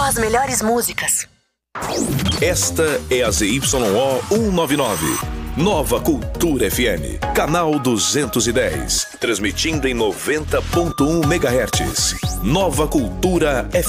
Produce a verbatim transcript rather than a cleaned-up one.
as melhores músicas. Esta é a Z Y O cento e noventa e nove. Nova Cultura F M, canal duzentos e dez, transmitindo em noventa ponto um megahertz. Nova Cultura F M.